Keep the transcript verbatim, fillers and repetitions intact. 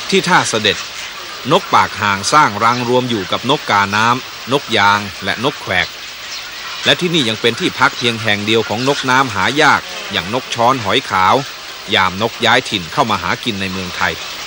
ที่ท่าเสด็จนกปากห่างสร้างรังรวมอยู่กับนกกาน้ำนกยางและนกแขวกและที่นี่ยังเป็นที่พักเพียงแห่งเดียวของนกน้ำหายากอย่างนกช้อนหอยขาวยามนกย้ายถิ่นเข้ามาหากินในเมืองไทย